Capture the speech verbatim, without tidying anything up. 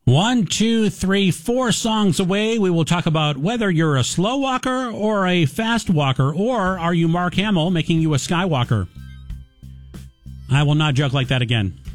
One, two, three, four songs away, we will talk about whether you're a slow walker or a fast walker, or are you Mark Hamill making you a skywalker? I will not joke like that again.